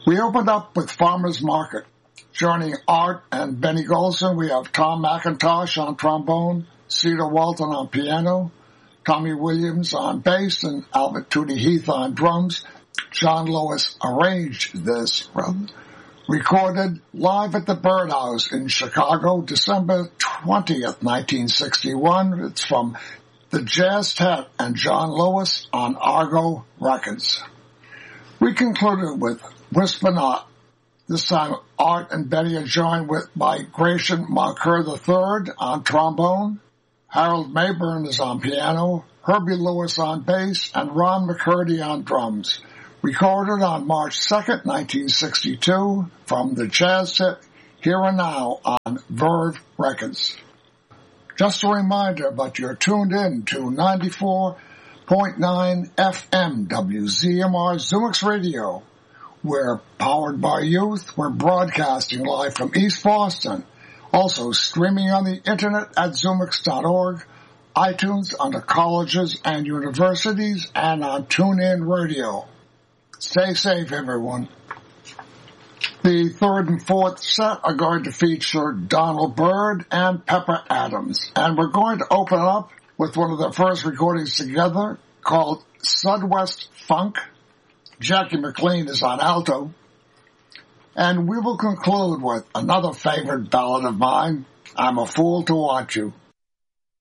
We opened up with Farmer's Market. Joining Art and Benny Golson, we have Tom McIntosh on trombone, Cedar Walton on piano, Tommy Williams on bass, and Albert Tootie Heath on drums. John Lewis arranged this, recorded live at the Birdhouse in Chicago, December 20th, 1961. It's from the Jazz Tet and John Lewis on Argo Records. We concluded with Whisper Not. This time, Art and Benny are joined by Gratian Moncur III on trombone. Harold Mayburn is on piano, Herbie Lewis on bass, and Ron McCurdy on drums. Recorded on March 2nd, 1962, from the Jazz Set Here and Now on Verve Records. Just a reminder, but you're tuned in to 94.9 FM WZMR Zumix Radio. We're powered by youth. We're broadcasting live from East Boston. Also streaming on the internet at Zumix.org, iTunes under colleges and universities, and on TuneIn Radio. Stay safe, everyone. The third and fourth set are going to feature Donald Byrd and Pepper Adams. And we're going to open up with one of their first recordings together called Sudwest Funk. Jackie McLean is on alto. And we will conclude with another favorite ballad of mine, I'm a Fool to Want You.